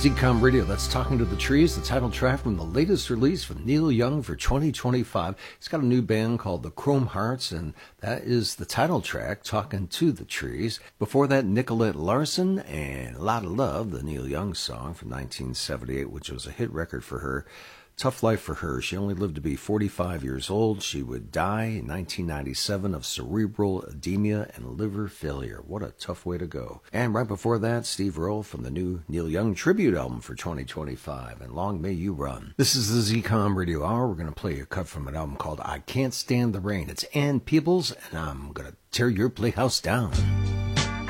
ZCOM Radio, that's Talking to the Trees, the title track from the latest release from Neil Young for 2025. He's got a new band called the Chrome Hearts, and that is the title track, Talking to the Trees. Before that, Nicolette Larson and A Lot of Love, the Neil Young song from 1978, which was a hit record for her. Tough life for her. She only lived to be 45 years old. She would die in 1997 of cerebral edema and liver failure. What a tough way to go. And right before that, Steve Earle from the new Neil Young tribute album for 2025, and Long May You Run. This is the ZCOM Radio Hour. We're going to play a cut from an album called I Can't Stand the Rain. It's Ann Peebles, and I'm going to tear your playhouse down.